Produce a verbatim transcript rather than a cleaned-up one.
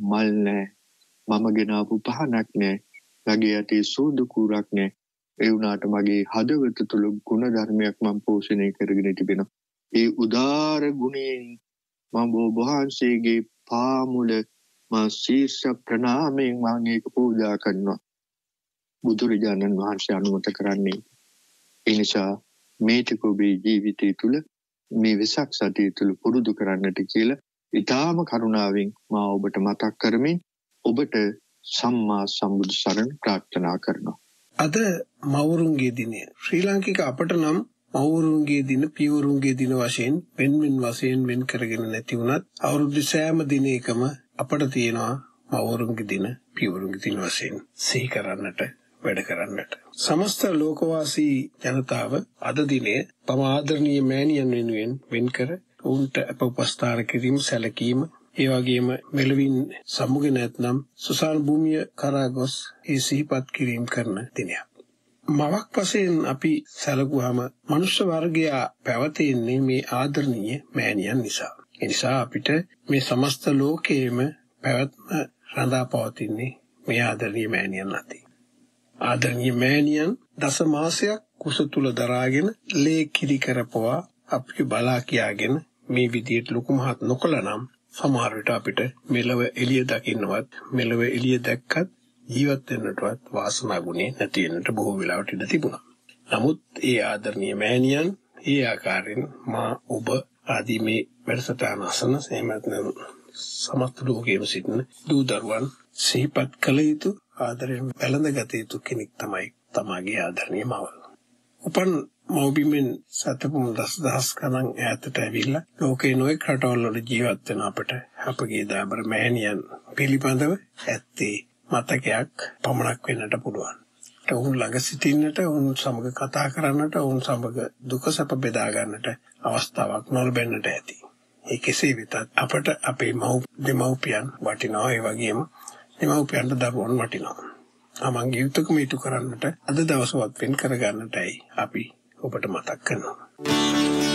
මල් නැහැ. මම ගෙනාවු පහනක් නැහැ. මගේ යටි සූදු කුරක් නැහැ. ඒ වුණාට මගේ හදවත තුළ ගුණ ධර්මයක් මම පෝෂණය කරගෙන තිබෙනවා. ඒ උදාර ගුණයෙන් මම ඔබ වහන්සේගේ පාමුල මා ශීර්ෂ ප්‍රණාමයෙන් මම ඒක පූජා කරනවා. බුදුරජාණන් වහන්සේ අනුමත කරන්නේ. ඒ නිසා මේ ටික ඔබේ ජීවිතය තුළ මේ වෙසක් සතිය තුළ පුරුදු කරන්නට කියලා ඊටාම කරුණාවෙන් මා ඔබට මතක් කරමින් ඔබට සම්මා සම්බුදු සරණ ප්‍රාර්ථනා කරනවා. අද මවුරුන්ගේ දිනය. ශ්‍රී ලාංකික අපට නම් මවුරුන්ගේ දින පියවරුන්ගේ දින වශයෙන් වෙන වෙන වශයෙන් වෙන් කරගෙන නැති වුණත් අවුරුදු සෑම දිනයකම අපට තියෙනවා මවුරුන්ගේ දින පියවරුන්ගේ දින වශයෙන් සිහි කරන්නට වැඩ කරන්නට. සමස්ත ලෝකවාසී ජනතාව අද දිනේ තම ආදරණීය මෑණියන් වෙනුවෙන් වෙන් කර උන්ට අප උපස්ථාන කිරීම සැලකීම ඒ වගේම මෙලවින් සමුගෙන නැත්නම් සුසාන භූමිය කරා ගොස් ඒ සිහිපත් කිරීම කරන දිනයක්. මවක් වශයෙන් අපි සැලකුවාම මනුෂ්‍ය වර්ගය පැවතෙන්නේ මේ ආදරණීය මෑණියන් නිසා. ඒ නිසා අපිට මේ සමස්ත ලෝකයේම පැවැත්ම රඳා පවතින්නේ මේ ආදරණීය මෑණියන් අතේ. ආදරණීය මෑණියන් දස මාසයක් කුස තුල දරාගෙන ලේ කිරි කරපුවා අපි බලා කියාගෙන මේ විදියට ලොකු මහත් නොකළනම් සමහර විට අපිට මෙලව එළිය දකින්නවත් මෙලව එළිය දැක්කත් ජීවත් වෙන්නටවත් වාසනා ගුණේ නැති වෙන්නට බොහෝ වෙලාවට ඉඩ තිබුණා. නමුත් ඒ ආදරණීය මෑණියන් ඒ ආකාරයෙන් මා ඔබ ආදී මේ වැඩසටහන අසන සේමත්නම් සමස්ත ලෝකයේම සිටින දූ දරුවන් සිහිපත් කළ යුතු ආදරයෙන් වැළඳගත යුතු කෙනෙක් තමයි තමාගේ ආදරණීය මව. උපන් මව්බිමෙන් සතපුම් දස දහස් ගණන් ඈතට ඇවිල්ලා ලෝකේ නොයෙක් රටවල් වල ජීවත් වෙන අපට අපගේ දාබර මෑණියන් පිළිබඳව ඇත්තේ මතකයක් පමණක් වෙන්නට පුළුවන්. ඔවුන් ළඟ සිටින්නට, ඔවුන් සමග කතා කරන්නට, ඔවුන් සමග දුක සැප බෙදා ගන්නට අවස්ථාවක් නොලැබෙන්නට ඇති. ඒ කෙසේ වෙතත් අපට අපේ මව් දෙමව්පියන් වටිනවා. ඒ වගේම දෙමව්පියන්ට දරුවන් වටිනවා. තමන්ගේ යුතුයකම ඉටු කරන්නට අද දවසවත් වෙන් කර ගන්නටයි අපි ඔබට මතක් කරනවා.